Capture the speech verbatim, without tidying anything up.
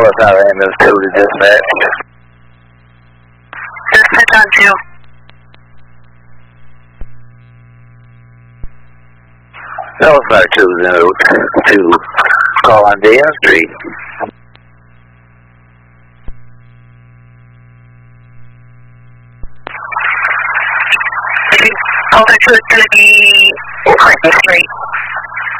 Dallas out of ambulance two to dispatch. Dispatch on two. Dallas out two is en route to call on D M Street. Alpha two is going to be Clinton Street.